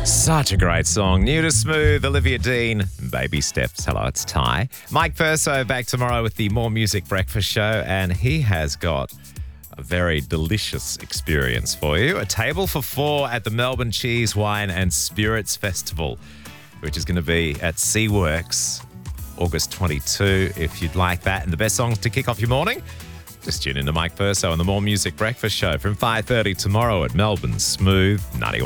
Such a great song. New to Smooth, Olivia Dean, Baby Steps. Hello, it's Ty. Mike Verso back tomorrow with the More Music Breakfast Show, and he has got a very delicious experience for you. A table for four at the Melbourne Cheese, Wine and Spirits Festival, which is going to be at Seaworks, August 22, if you'd like that. And the best songs to kick off your morning? Just tune in to Mike Verso on the More Music Breakfast Show from 5:30 tomorrow at Melbourne Smooth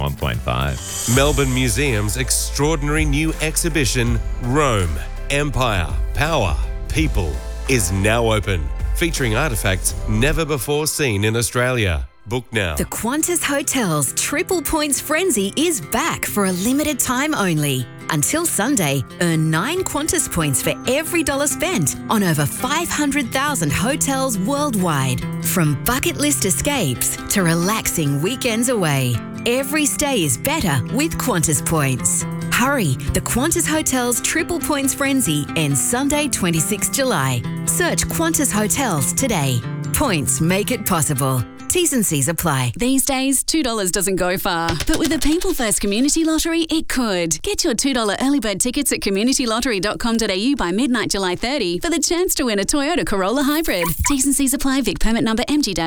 91.5. Melbourne Museum's extraordinary new exhibition, Rome, Empire, Power, People, is now open, featuring artefacts never before seen in Australia. Book now. The Qantas Hotels Triple Points Frenzy is back for a limited time only. Until Sunday, earn 9 Qantas points for every dollar spent on over 500,000 hotels worldwide. From bucket list escapes to relaxing weekends away, every stay is better with Qantas points. Hurry, the Qantas Hotels Triple Points Frenzy ends Sunday, 26 July. Search Qantas Hotels today. Points make it possible. T's and C's apply. These days, $2 doesn't go far. But with the People First Community Lottery, it could. Get your $2 early bird tickets at communitylottery.com.au by midnight July 30 for the chance to win a Toyota Corolla Hybrid. T's and C's apply. Vic permit number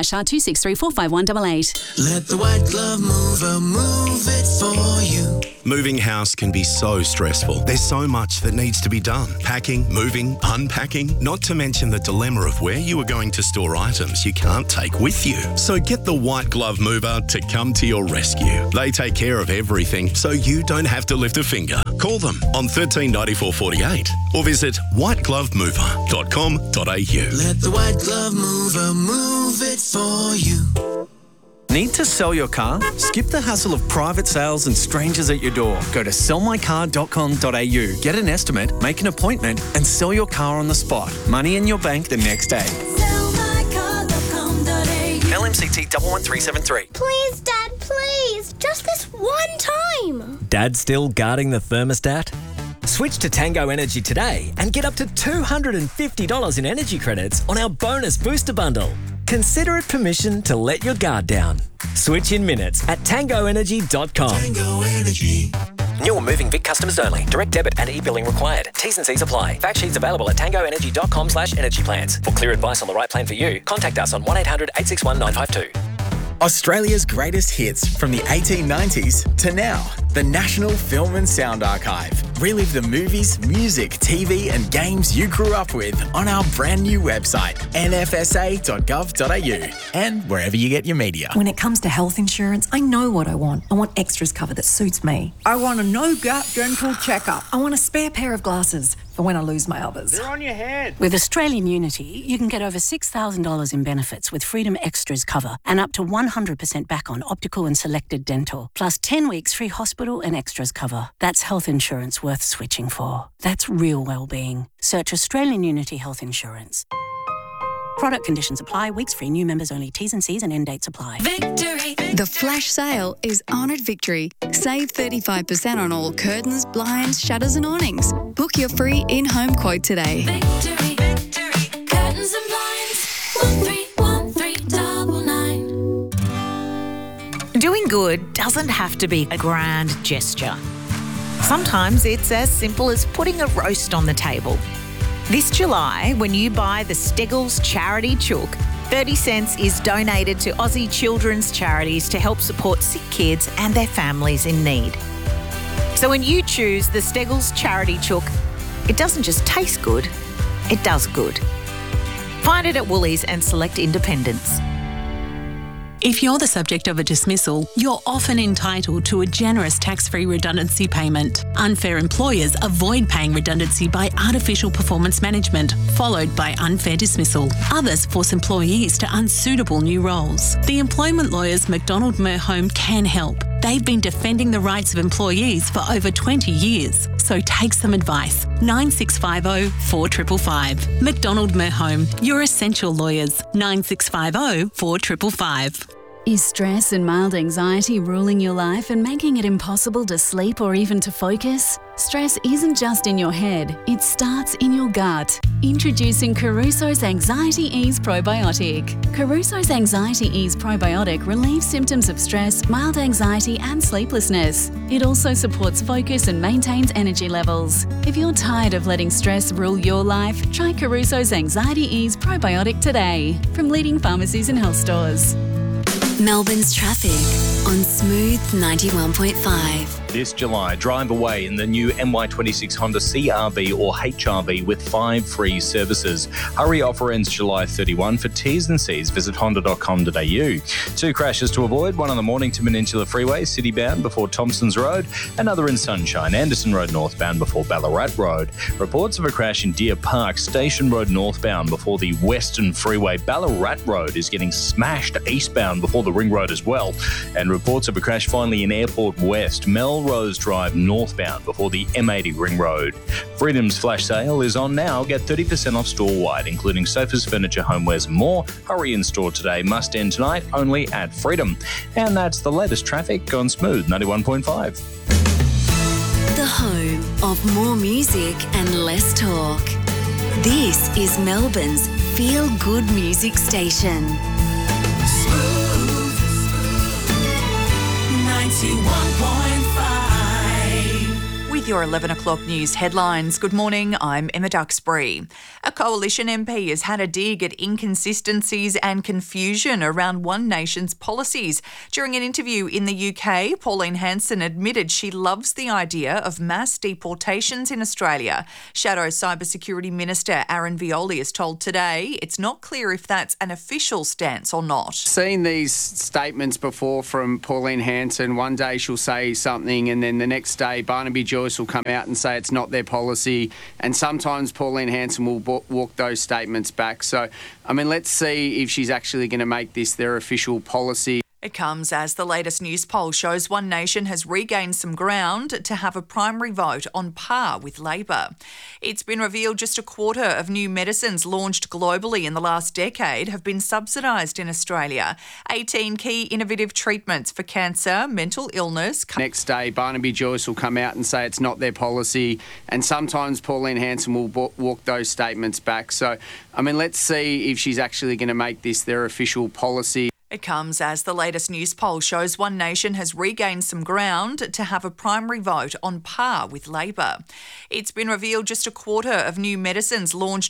MG-R263451188. Let the white glove mover move it for you. Moving house can be so stressful. There's so much that needs to be done. Packing, moving, unpacking, not to mention the dilemma of where you are going to store items you can't take with you. So get the White Glove Mover to come to your rescue. They take care of everything so you don't have to lift a finger. Call them on 139448 or visit whiteglovemover.com.au. Let the white glove mover move it for you. Need to sell your car? Skip the hassle of private sales and strangers at your door. Go to sellmycar.com.au, get an estimate, make an appointment and sell your car on the spot. Money in your bank the next day. LMCT 11373. Please, Dad, please. Just this one time. Dad still guarding the thermostat? Switch to Tango Energy today and get up to $250 in energy credits on our bonus booster bundle. Consider it permission to let your guard down. Switch in minutes at tangoenergy.com. Tango Energy. New or moving Vic customers only. Direct debit and e-billing required. T's and C's apply. Fact sheets available at tangoenergy.com/energy plans. For clear advice on the right plan for you, contact us on 1800 861 952. Australia's greatest hits from the 1890s to now. The National Film and Sound Archive. Relive the movies, music, TV and games you grew up with on our brand new website, nfsa.gov.au, and wherever you get your media. When it comes to health insurance, I know what I want. I want extras cover that suits me. I want a no-gap dental checkup. I want a spare pair of glasses for when I lose my others. They're on your head. With Australian Unity, you can get over $6,000 in benefits with Freedom Extras cover and up to 100% back on optical and selected dental, plus 10 weeks free hospital and extras cover. That's health insurance worth switching for. That's real well-being. Search Australian Unity Health Insurance. Product conditions apply. Weeks free. New members only. T's and C's and end dates apply. Victory! The flash sale is on at Victory. Save 35% on all curtains, blinds, shutters and awnings. Book your free in-home quote today. Victory, Victory. Curtains and blinds. 131399. Doing good doesn't have to be a grand gesture. Sometimes it's as simple as putting a roast on the table. This July, when you buy the Steggles Charity Chook, 30 cents is donated to Aussie children's charities to help support sick kids and their families in need. So when you choose the Steggles Charity Chook, it doesn't just taste good, it does good. Find it at Woolies and select independents. If you're the subject of a dismissal, you're often entitled to a generous tax-free redundancy payment. Unfair employers avoid paying redundancy by artificial performance management, followed by unfair dismissal. Others force employees to unsuitable new roles. The employment lawyers McDonald Merhome can help. They've been defending the rights of employees for over 20 years. So take some advice. 9650 4555. McDonald Merhome, your essential lawyers. 9650 4555. Is stress and mild anxiety ruling your life and making it impossible to sleep or even to focus? Stress isn't just in your head, it starts in your gut. Introducing Caruso's Anxiety Ease Probiotic. Caruso's Anxiety Ease Probiotic relieves symptoms of stress, mild anxiety and sleeplessness. It also supports focus and maintains energy levels. If you're tired of letting stress rule your life, try Caruso's Anxiety Ease Probiotic today from leading pharmacies and health stores. Melbourne's traffic on Smooth 91.5. This July, drive away in the new MY26 Honda CR-V or HR-V with 5 free services. Hurry offer ends July 31. For T's and C's, visit honda.com.au. 2 crashes to avoid, one on the Mornington Peninsula Freeway, city-bound before Thompsons Road, another in Sunshine, Anderson Road northbound before Ballarat Road. Reports of a crash in Deer Park, Station Road northbound before the Western Freeway. Ballarat Road is getting smashed eastbound before the Ring Road as well. And reports of a crash finally in Airport West, Melrose Drive northbound before the M80 Ring Road. Freedom's flash sale is on now. Get 30% off store-wide, including sofas, furniture, homewares and more. Hurry in store today. Must end tonight, only at Freedom. And that's the latest traffic on Smooth 91.5. The home of more music and less talk. This is Melbourne's feel-good music station. 91.5. With your 11 o'clock news headlines, good morning, I'm Emma Duxbury. A Coalition MP has had a dig at inconsistencies and confusion around One Nation's policies. During an interview in the UK, Pauline Hanson admitted she loves the idea of mass deportations in Australia. Shadow Cybersecurity Minister Aaron Violi is told today it's not clear if that's an official stance or not. Seen these statements before from Pauline Hanson. One day she'll say something and then the next day Barnaby Joyce will come out and say it's not their policy, and sometimes Pauline Hanson will walk those statements back. So, let's see if she's actually going to make this their official policy. It comes as the latest news poll shows One Nation has regained some ground to have a primary vote on par with Labor. It's been revealed just a quarter of new medicines launched globally in the last decade have been subsidised in Australia. 18 key innovative treatments for cancer, mental illness. Next day, Barnaby Joyce will come out and say it's not their policy, and sometimes Pauline Hanson will walk those statements back. So, let's see if she's actually going to make this their official policy. It comes as the latest news poll shows One Nation has regained some ground to have a primary vote on par with Labor. It's been revealed just a quarter of new medicines launched